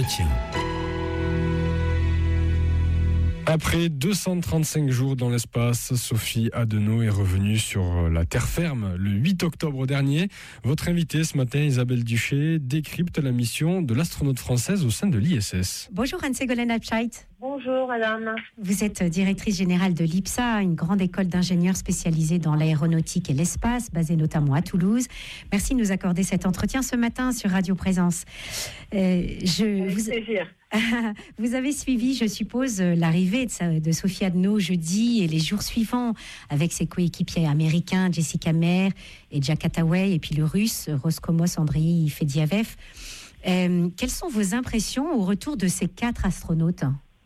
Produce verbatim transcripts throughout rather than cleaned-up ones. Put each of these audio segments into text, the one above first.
Entretien. Après deux cent trente-cinq jours dans l'espace, Sophie Adenau est revenue sur la terre ferme le huit octobre dernier. Votre invitée ce matin, Isabelle Duché, décrypte la mission de l'astronaute française au sein de l'I S S. Bonjour Anne-Ségolène Abscheit. Bonjour madame. Vous êtes directrice générale de l'I P S A, une grande école d'ingénieurs spécialisée dans l'aéronautique et l'espace, basée notamment à Toulouse. Merci de nous accorder cet entretien ce matin sur Radio Présence. Euh, je, Avec vous, plaisir. Vous avez suivi, je suppose, l'arrivée de, de Sophie Adenau jeudi et les jours suivants avec ses coéquipiers américains Jessica Meir et Jack Attaway et puis le russe Roskomos Andrei Fediaev. Euh, quelles sont vos impressions au retour de ces quatre astronautes ?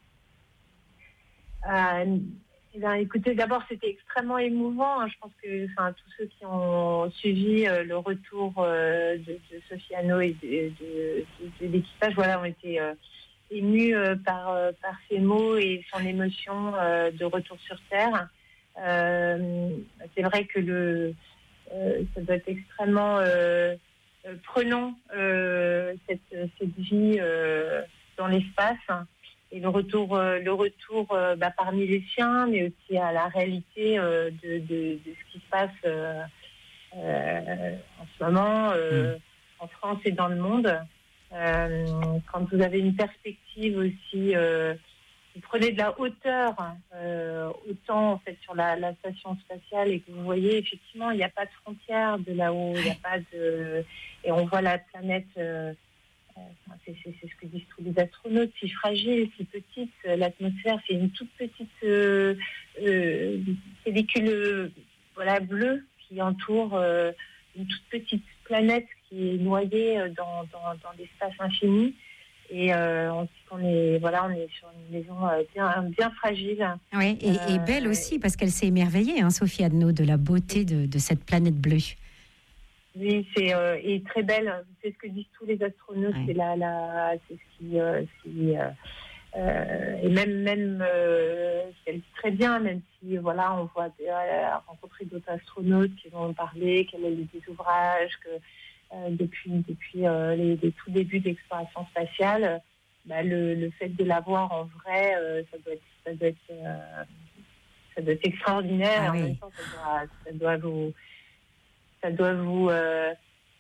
Euh, eh bien, écoutez, d'abord, c'était extrêmement émouvant. Hein. Je pense que enfin, tous ceux qui ont suivi euh, le retour euh, de, de Sophie Adenau et de, de, de, de l'équipage, voilà, ont été euh, émus euh, par, euh, par ses mots et son émotion euh, de retour sur Terre. Euh, c'est vrai que le, euh, ça doit être extrêmement euh, prenant, euh, cette, cette vie euh, dans l'espace. Et le retour, euh, le retour euh, bah, parmi les siens, mais aussi à la réalité euh, de, de, de ce qui se passe euh, euh, en ce moment euh, mmh. en France et dans le monde. Euh, quand vous avez une perspective aussi, euh, vous prenez de la hauteur, euh, autant en fait sur la, la station spatiale et que vous voyez effectivement il n'y a pas de frontières de là-haut, il n'y a pas de, et on voit la planète. Euh, C'est, c'est, c'est ce que disent tous les astronautes, si fragile, si petite, l'atmosphère, c'est une toute petite euh, euh, pellicule euh, voilà, bleue qui entoure euh, une toute petite planète qui est noyée dans, dans, dans l'espace infini. Et euh, on dit qu'on est, voilà, on est sur une maison bien, bien fragile. Oui, et, euh, et belle aussi, parce qu'elle s'est émerveillée, hein, Sophie Adenau, de la beauté de, de cette planète bleue. Oui, c'est euh, et très belle. C'est ce que disent tous les astronautes. Ouais. C'est la, la, c'est ce qui, euh, qui euh, euh, et même, même, euh, elle dit très bien. Même si, voilà, on voit euh, rencontrer d'autres astronautes qui vont parler, qu'elle a lu des ouvrages, que euh, depuis, depuis euh, les, les tout débuts d'exploration spatiale, bah, le, le fait de la voir en vrai, euh, ça doit être, ça doit être, euh, ça doit être extraordinaire. Ah, et en oui. même temps, ça doit, ça doit vous ça doit vous euh,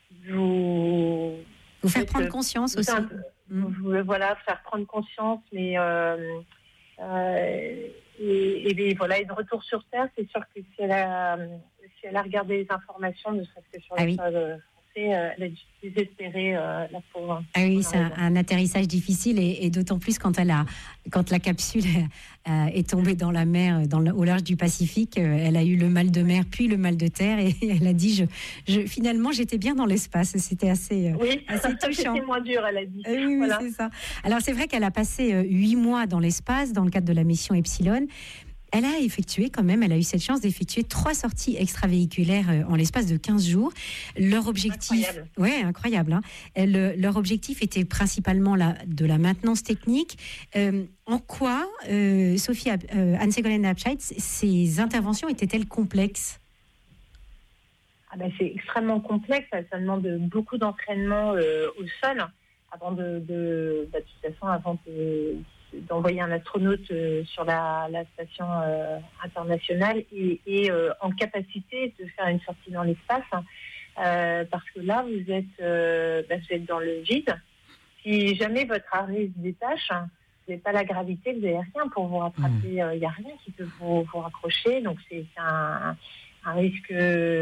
vous vous faire prendre conscience aussi. Un, vous, voilà, faire prendre conscience, mais euh, euh, et, et voilà, et de retour sur Terre, c'est sûr que si elle a si elle a regardé les informations, ne serait-ce que sur ah le oui. sol français, euh, elle a dû désespérer euh, la pauvre. Ah oui, c'est un, un atterrissage difficile et, et d'autant plus quand elle a quand la capsule euh, est tombée dans la mer, dans le, au large du Pacifique, euh, elle a eu le mal de mer puis le mal de terre et elle a dit je, je finalement j'étais bien dans l'espace. C'était assez euh, oui, assez touchant. C'était moins dur, elle a dit. Euh, oui, voilà. oui, c'est ça. Alors c'est vrai qu'elle a passé euh, huit mois dans l'espace dans le cadre de la mission Epsilon. Elle a effectué quand même, elle a eu cette chance d'effectuer trois sorties extravéhiculaires euh, en l'espace de quinze jours. Leur objectif, incroyable. ouais, incroyable. Hein. Le, leur objectif était principalement la, de la maintenance technique. Euh, en quoi, euh, Sophie, euh, Anne-Ségolène Abscheit, ces interventions étaient-elles complexes ? Ah ben, c'est extrêmement complexe, ça, ça demande beaucoup d'entraînement euh, au sol avant de, de, bah, de toute façon, avant de d'envoyer un astronaute euh, sur la, la station euh, internationale et, et euh, en capacité de faire une sortie dans l'espace, hein, euh, parce que là, vous êtes, euh, bah, vous êtes dans le vide. Si jamais votre harnais se détache, hein, vous n'avez pas la gravité, vous n'avez rien pour vous rattraper. Il n'y euh, a rien qui peut vous, vous raccrocher. Donc, c'est un, un risque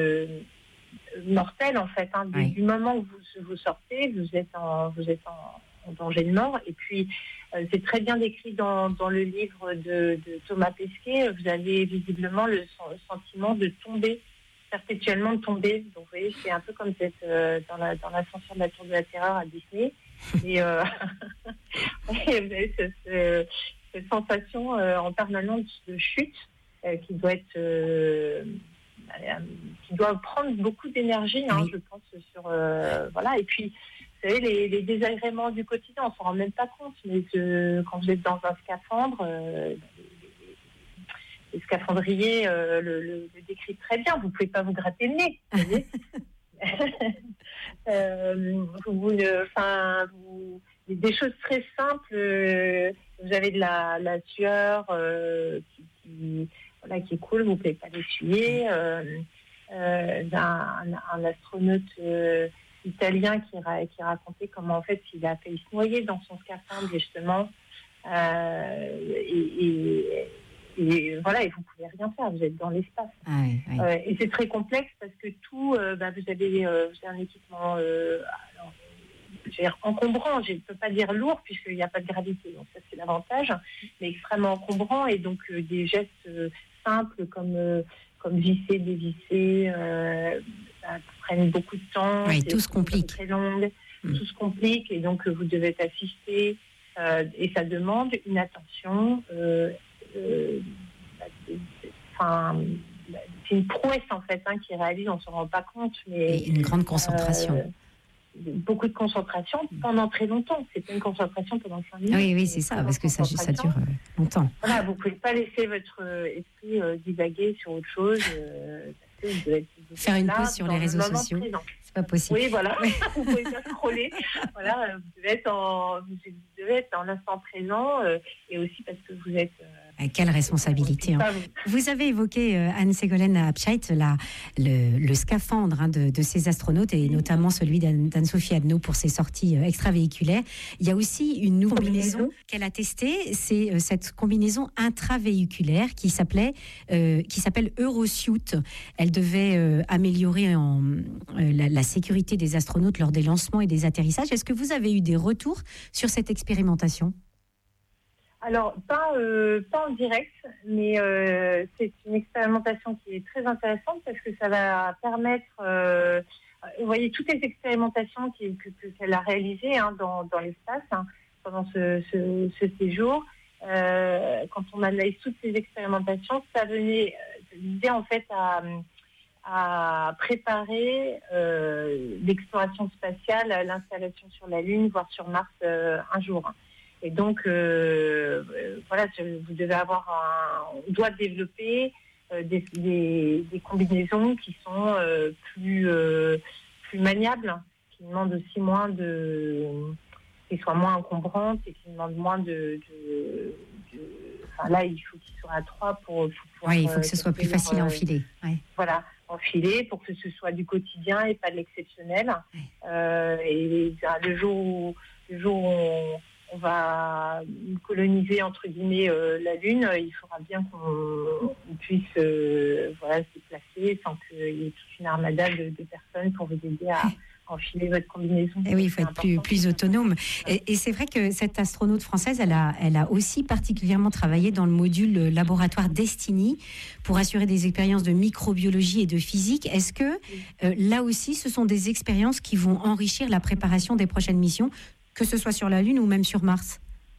mortel, en fait. Hein. Oui. Du moment que vous, vous sortez, vous êtes en... Vous êtes en en danger de mort. Et puis, euh, c'est très bien décrit dans, dans le livre de, de Thomas Pesquet. Vous avez visiblement le, le sentiment de tomber, perpétuellement de tomber. Donc, vous voyez, c'est un peu comme cette, euh, dans, la, dans l'ascension de la Tour de la Terreur à Disney. Et euh, vous avez cette, euh, cette sensation euh, en permanence de chute euh, qui doit être... Euh, qui doit prendre beaucoup d'énergie, hein, oui. je pense, sur... Euh, voilà, et puis... Vous savez, les, les désagréments du quotidien, on ne s'en rend même pas compte, mais que, quand vous êtes dans un scaphandre, euh, les, les scaphandriers euh, le, le, le décrivent très bien. Vous ne pouvez pas vous gratter le nez, vous voyez. euh, vous, vous, vous, des, des choses très simples. Euh, vous avez de la, la sueur euh, qui, qui, voilà, qui coule, vous ne pouvez pas l'essuyer. Euh, euh, d'un un, un astronaute euh, italien qui, qui racontait comment en fait il a failli se noyer dans son scaphandre justement. Euh, et, et, et voilà, et vous pouvez rien faire, vous êtes dans l'espace. Ah oui, oui. Euh, et c'est très complexe parce que tout, euh, bah, vous, avez, euh, vous avez un équipement euh, alors, je veux dire, encombrant, je ne peux pas dire lourd puisqu'il n'y a pas de gravité, donc ça c'est l'avantage, mais extrêmement encombrant et donc euh, des gestes euh, simples comme, euh, comme visser, dévisser, euh, ça prennent beaucoup de temps, Oui, tout se complique. Très longue, mmh. Tout se complique et donc euh, vous devez être assisté euh, et ça demande une attention. Euh, euh, enfin, c'est une prouesse en fait hein, qui réalise, on ne s'en rend pas compte, mais et une grande concentration. Euh, beaucoup de concentration pendant très longtemps. C'est pas une concentration pendant cinq minutes. Oui, oui, c'est ça, parce que ça, ça dure euh, longtemps. Voilà, vous pouvez pas laisser votre esprit euh, divaguer sur autre chose. Euh, parce que vous devez être, vous Faire une là, pause sur les réseaux sociaux. Présent. C'est pas possible. Oui, voilà. Vous pouvez pas scroller. Voilà, vous devez être en, vous devez être en instant présent euh, et aussi parce que vous êtes. Euh, Quelle responsabilité. Hein. Vous avez évoqué, euh, Anne-Ségolène Abtscheit, la, le, le scaphandre hein, de, de ces astronautes et notamment celui d'Anne, d'Anne-Sophie Adno pour ses sorties euh, extravéhiculaires. Il y a aussi une nouvelle combinaison qu'elle a testée, c'est euh, cette combinaison intravéhiculaire qui s'appelait, euh, qui s'appelle Eurosuit. Elle devait euh, améliorer en, euh, la, la sécurité des astronautes lors des lancements et des atterrissages. Est-ce que vous avez eu des retours sur cette expérimentation ? Alors, pas, euh, pas en direct, mais euh, c'est une expérimentation qui est très intéressante parce que ça va permettre, euh, vous voyez, toutes les expérimentations qui, que, que, qu'elle a réalisées hein, dans, dans l'espace hein, pendant ce, ce, ce séjour. Euh, quand on analyse toutes ces expérimentations, ça venait, ça visait en fait à, à préparer euh, l'exploration spatiale, l'installation sur la Lune, voire sur Mars euh, un jour. Et donc, euh, voilà, vous devez avoir un, on doit développer euh, des, des, des combinaisons qui sont euh, plus, euh, plus maniables, qui demandent aussi moins de, qui soient moins encombrantes et qui demandent moins de, de, de enfin là, il faut qu'ils soient à trois pour, pour pouvoir. Oui, il faut que ce soit plus facile à enfiler. Ouais. Voilà, enfiler pour que ce soit du quotidien et pas de l'exceptionnel. Ouais. Euh, et le jour où, le jour où on, on va coloniser entre guillemets euh, la Lune, il faudra bien qu'on, qu'on puisse euh, voilà, se déplacer sans qu'il y ait toute une armada de, de personnes pour vous aider à enfiler votre combinaison. Et oui, il faut être plus, plus autonome. Et, et c'est vrai que cette astronaute française, elle a, elle a aussi particulièrement travaillé dans le module laboratoire Destiny pour assurer des expériences de microbiologie et de physique. Est-ce que euh, là aussi, ce sont des expériences qui vont enrichir la préparation des prochaines missions, que ce soit sur la Lune ou même sur Mars?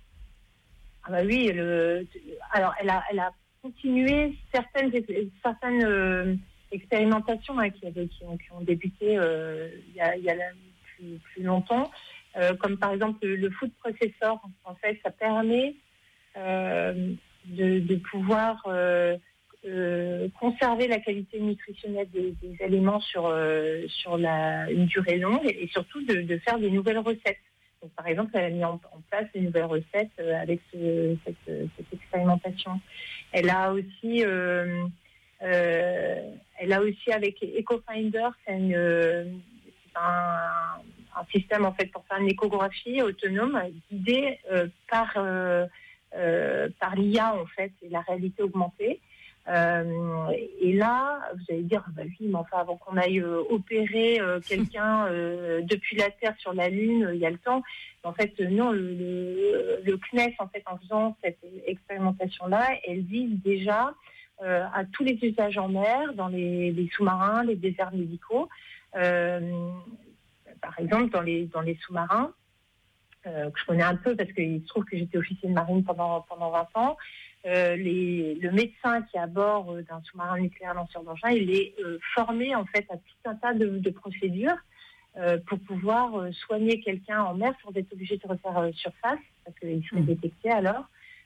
Ah bah oui, le, alors elle a, elle a continué certaines, certaines euh, expérimentations hein, qui, avaient, qui, ont, qui ont débuté euh, il y a, il y a plus, plus longtemps, euh, comme par exemple le, le food processor. En fait, ça permet euh, de, de pouvoir euh, euh, conserver la qualité nutritionnelle des, des aliments sur, euh, sur la, une durée longue et, et surtout de, de faire des nouvelles recettes. Donc, par exemple, elle a mis en, en place des nouvelles recettes euh, avec ce, cette, cette expérimentation. Elle a aussi, euh, euh, elle a aussi avec EcoFinder, c'est, une, c'est un, un système en fait pour faire une échographie autonome guidée euh, par euh, euh, par l'I A en fait et la réalité augmentée. Euh, et là, vous allez dire, bah oui, mais enfin, avant qu'on aille euh, opérer euh, quelqu'un euh, depuis la Terre sur la Lune, il y a le temps. Mais en fait, non, le, le, le C N E S, en fait, en faisant cette expérimentation-là, elle vise déjà euh, à tous les usages en mer, dans les, les sous-marins, les déserts médicaux. Euh, par exemple, dans les, dans les sous-marins, euh, que je connais un peu parce qu'il se trouve que j'étais officier de marine pendant, pendant vingt ans. Euh, les, le médecin qui est à bord euh, d'un sous-marin nucléaire lanceur d'engins, il est euh, formé en fait à tout un tas de, de procédures euh, pour pouvoir euh, soigner quelqu'un en mer sans être obligé de refaire euh, surface parce qu'il serait mmh. détecté alors.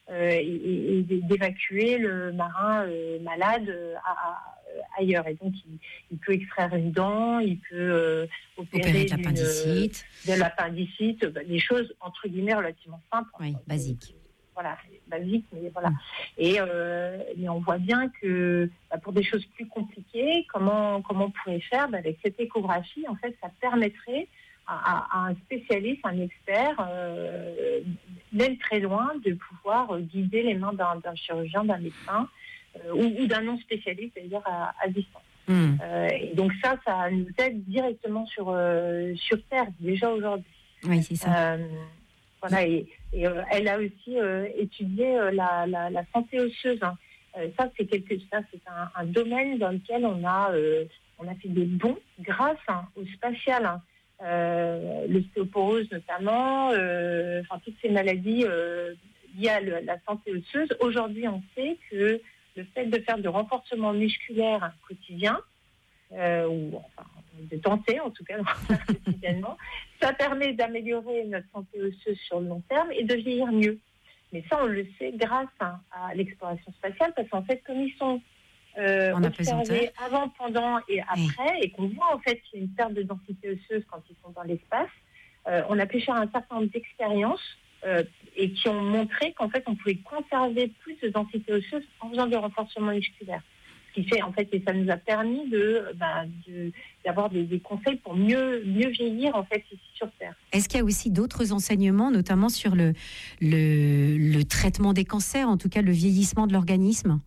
euh, et, et d'évacuer le marin euh, malade à, à, ailleurs. Et donc, il, il peut extraire une dent, il peut euh, opérer, opérer de l'appendicite, de l'appendicite, bah, des choses entre guillemets relativement simples. Oui, hein, basiques. Voilà, basique, mais voilà. Et euh, mais on voit bien que bah, pour des choses plus compliquées, comment comment on pourrait faire bah, avec cette échographie, en fait, ça permettrait à, à un spécialiste, un expert, euh, même très loin, de pouvoir guider les mains d'un, d'un chirurgien, d'un médecin euh, ou, ou d'un non spécialiste, c'est-à-dire à, à distance. Mmh. Euh, et donc ça, ça nous aide directement sur euh, sur Terre déjà aujourd'hui. Oui, c'est ça. Euh, Voilà, et, et euh, elle a aussi euh, étudié euh, la, la, la santé osseuse. Hein. Euh, ça, c'est quelque, ça, c'est un, un domaine dans lequel on a, euh, on a fait des bons grâce hein, au spatial. Hein. Euh, l'ostéoporose notamment, euh, enfin toutes ces maladies euh, liées à le, la santé osseuse. Aujourd'hui, on sait que le fait de faire du renforcement musculaire quotidien, euh, ou enfin de tenter en tout cas quotidiennement, ça permet d'améliorer notre santé osseuse sur le long terme et de vieillir mieux. Mais ça, on le sait grâce hein, à l'exploration spatiale, parce qu'en fait, comme ils sont euh, observés avant, pendant et après, oui. et qu'on voit en fait qu'il y a une perte de densité osseuse quand ils sont dans l'espace, euh, on a pu faire un certain nombre d'expériences euh, et qui ont montré qu'en fait, on pouvait conserver plus de densité osseuse en faisant du renforcement musculaire. Qui fait en fait et ça nous a permis de, bah, de d'avoir des, des conseils pour mieux mieux vieillir en fait ici sur Terre. Est-ce qu'il y a aussi d'autres enseignements, notamment sur le le, le traitement des cancers, en tout cas le vieillissement de l'organisme?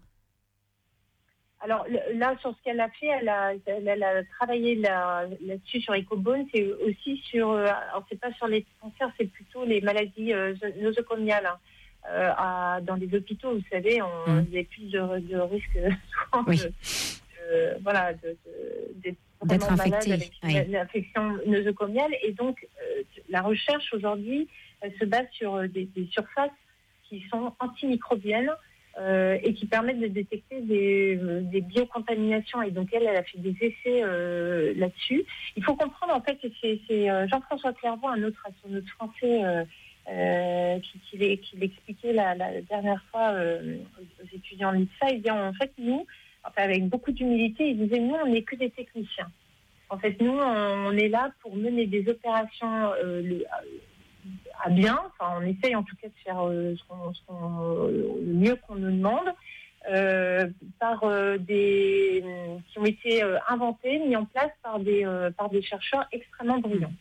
Alors là, sur ce qu'elle a fait, elle a, elle, elle a travaillé là, là-dessus sur EcoBone, c'est aussi sur, alors c'est pas sur les cancers, c'est plutôt les maladies euh, nosocomiales. Hein. Euh, à, dans les hôpitaux, vous savez, on, mmh. il y a plus de, de risques souvent oui. de, de, voilà, de, de, d'être infecté avec oui. l'infection nosocomiale. Et donc, euh, la recherche aujourd'hui, elle se base sur des, des surfaces qui sont antimicrobiennes euh, et qui permettent de détecter des, des biocontaminations. Et donc, elle, elle a fait des essais euh, là-dessus. Il faut comprendre, en fait, que c'est, c'est Jean-François Clairvaux, un autre astronaute français, euh, Euh, qui, qui, qui l'expliquait la, la dernière fois euh, aux étudiants de l'I T S A. Il disait en fait nous, enfin, avec beaucoup d'humilité, il disait nous on n'est que des techniciens. En fait nous on, on est là pour mener des opérations euh, le, à bien. Enfin on essaye en tout cas de faire euh, ce qu'on, ce qu'on, le mieux qu'on nous demande euh, par euh, des qui ont été euh, inventés, mis en place par des euh, par des chercheurs extrêmement brillants.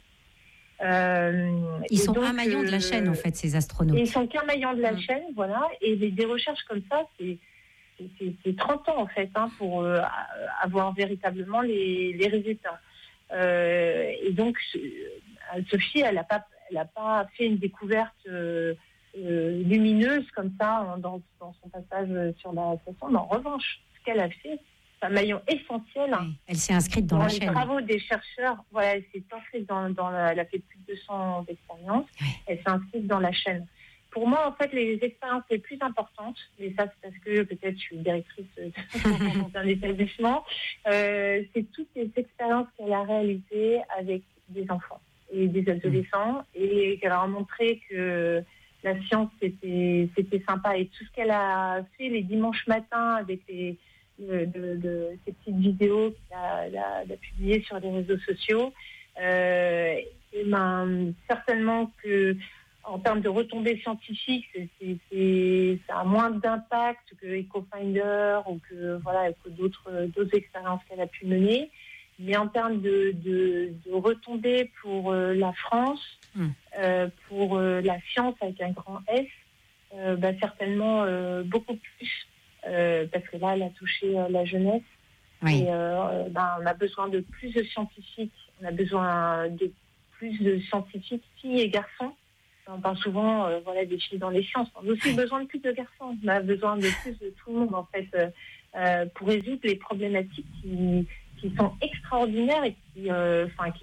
Euh, ils sont donc, un maillon de la chaîne, en fait, ces astronautes. Ils sont qu'un maillon de la mmh. chaîne, voilà. Et les, des recherches comme ça, c'est, c'est, c'est trente ans, en fait, hein, pour euh, avoir véritablement les, les résultats. Euh, et donc, Sophie, elle n'a pas, elle a pas fait une découverte euh, euh, lumineuse comme ça dans, dans son passage sur la station. Mais en revanche, ce qu'elle a fait, c'est un maillon essentiel. Oui, elle s'est inscrite dans, dans la les chaîne. Travaux des chercheurs. Voilà, elle s'est inscrite dans, dans la, elle a fait plus de deux cents expériences. Oui. Elle s'est inscrite dans la chaîne. Pour moi, en fait, les expériences les plus importantes, et ça c'est parce que peut-être je suis directrice d'un établissement, euh, c'est toutes les expériences qu'elle a réalisées avec des enfants et des adolescents, mmh. et qu'elle a montré que la science c'était, c'était sympa, et tout ce qu'elle a fait les dimanches matins avec les De, de, de ces petites vidéos qu'il a, a, a publiées sur les réseaux sociaux, euh, et ben, certainement que en termes de retombées scientifiques, c'est, c'est, c'est, ça a moins d'impact que EcoFinder ou que, voilà, que d'autres, d'autres expériences qu'elle a pu mener. Mais en termes de, de, de retombées pour euh, la France, mmh. euh, pour euh, la science avec un grand S, euh, bah, certainement euh, beaucoup plus. Euh, parce que là, elle a touché euh, la jeunesse. Oui. Et euh, ben, on a besoin de plus de scientifiques. On a besoin de plus de scientifiques, filles et garçons. On parle souvent euh, voilà, des filles dans les sciences. On a aussi besoin de plus de garçons. On a besoin de plus de tout le monde, en fait, euh, euh, pour résoudre les problématiques qui, qui sont extraordinaires et qui, euh, enfin, qui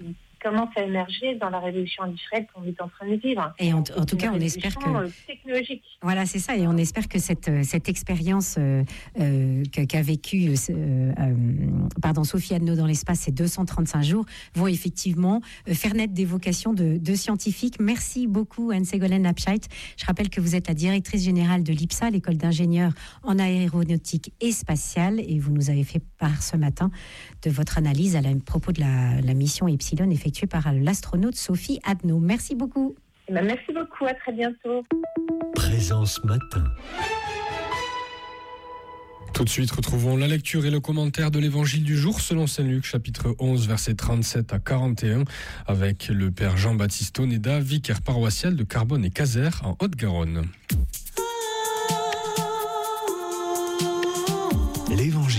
commence à émerger dans la révolution industrielle qu'on est en train de vivre. Et en, en tout cas, on espère que technologique. Voilà, c'est ça. Et on espère que cette cette expérience euh, euh, qu'a vécue euh, euh, pardon Sophie Adno dans l'espace, ces deux cent trente-cinq jours, vont effectivement faire naître des vocations de, de scientifiques. Merci beaucoup, Anne-Ségolène Abscheit. Je rappelle que vous êtes la directrice générale de l'I P S A, l'école d'ingénieurs en aéronautique et spatiale, et vous nous avez fait part ce matin de votre analyse à, la, à propos de la, la mission Epsilon effectuée par l'astronaute Sophie Adno. Merci beaucoup. Eh bien, merci beaucoup, à très bientôt. Présence matin. Tout de suite, retrouvons la lecture et le commentaire de l'évangile du jour selon Saint Luc, chapitre onze, versets trente-sept à quarante et un, avec le père Jean-Baptiste Oneda, vicaire paroissial de Carbone et Caser en Haute-Garonne. L'évangile.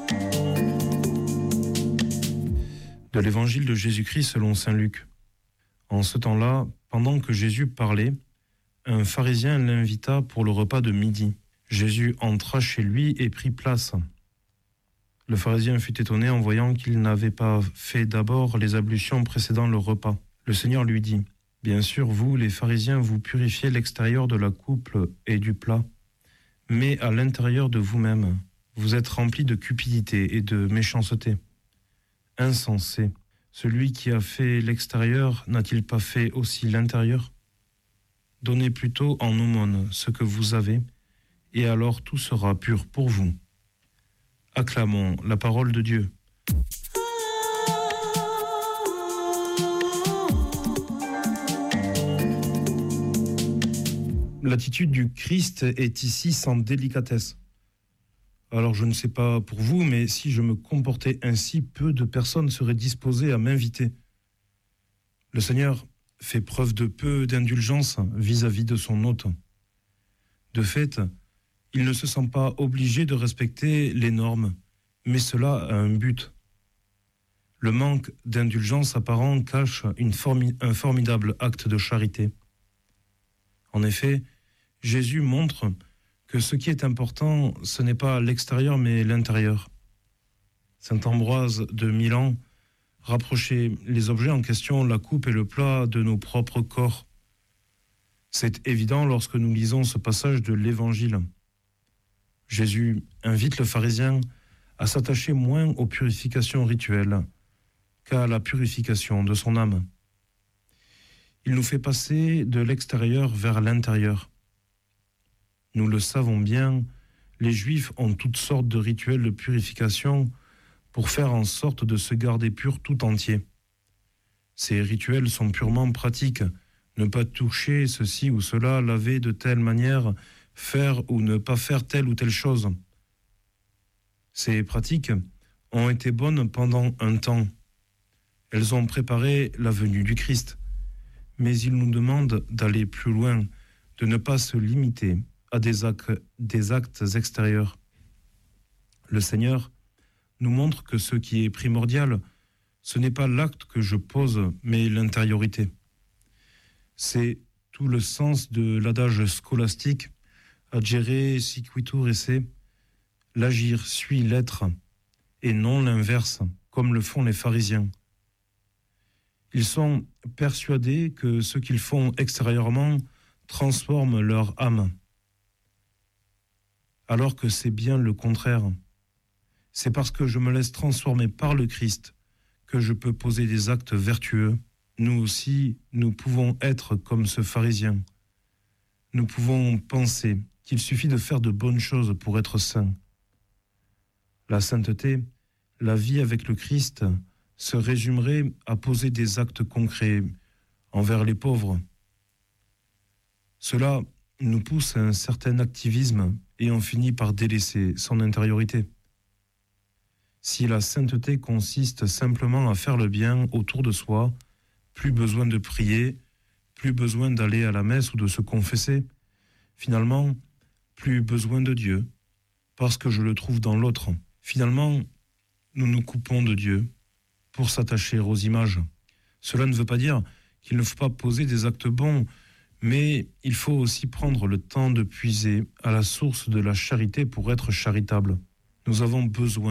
De l'évangile de Jésus-Christ selon Saint Luc. En ce temps-là, pendant que Jésus parlait, un pharisien l'invita pour le repas de midi. Jésus entra chez lui et prit place. Le pharisien fut étonné en voyant qu'il n'avait pas fait d'abord les ablutions précédant le repas. Le Seigneur lui dit : « Bien sûr, vous, les pharisiens, vous purifiez l'extérieur de la coupe et du plat, mais à l'intérieur de vous-même, vous êtes remplis de cupidité et de méchanceté. Insensé, celui qui a fait l'extérieur n'a-t-il pas fait aussi l'intérieur ? Donnez plutôt en aumône ce que vous avez, et alors tout sera pur pour vous. » Acclamons la parole de Dieu. L'attitude du Christ est ici sans délicatesse. Alors je ne sais pas pour vous, mais si je me comportais ainsi, peu de personnes seraient disposées à m'inviter. Le Seigneur fait preuve de peu d'indulgence vis-à-vis de son hôte. De fait, il ne se sent pas obligé de respecter les normes, mais cela a un but. Le manque d'indulgence apparent cache une formi- un formidable acte de charité. En effet, Jésus montre que ce qui est important, ce n'est pas l'extérieur, mais l'intérieur. Saint Ambroise de Milan rapprochait les objets en question, la coupe et le plat, de nos propres corps. C'est évident lorsque nous lisons ce passage de l'Évangile. Jésus invite le pharisien à s'attacher moins aux purifications rituelles qu'à la purification de son âme. Il nous fait passer de l'extérieur vers l'intérieur. Nous le savons bien, les Juifs ont toutes sortes de rituels de purification pour faire en sorte de se garder pur tout entier. Ces rituels sont purement pratiques. Ne pas toucher ceci ou cela, laver de telle manière, faire ou ne pas faire telle ou telle chose. Ces pratiques ont été bonnes pendant un temps. Elles ont préparé la venue du Christ. Mais il nous demande d'aller plus loin, de ne pas se limiter à des actes, des actes extérieurs. Le Seigneur nous montre que ce qui est primordial, ce n'est pas l'acte que je pose, mais l'intériorité. C'est tout le sens de l'adage scolastique « agere sequitur esse », l'agir suit l'être, et non l'inverse, comme le font les pharisiens. Ils sont persuadés que ce qu'ils font extérieurement transforme leur âme, alors que c'est bien le contraire. C'est parce que je me laisse transformer par le Christ que je peux poser des actes vertueux. Nous aussi, nous pouvons être comme ce pharisien. Nous pouvons penser qu'il suffit de faire de bonnes choses pour être saints. La sainteté, la vie avec le Christ, se résumerait à poser des actes concrets envers les pauvres. Cela nous pousse à un certain activisme et on finit par délaisser son intériorité. Si la sainteté consiste simplement à faire le bien autour de soi, plus besoin de prier, plus besoin d'aller à la messe ou de se confesser, finalement, plus besoin de Dieu, parce que je le trouve dans l'autre. Finalement, nous nous coupons de Dieu pour s'attacher aux images. Cela ne veut pas dire qu'il ne faut pas poser des actes bons, mais il faut aussi prendre le temps de puiser à la source de la charité pour être charitable. Nous avons besoin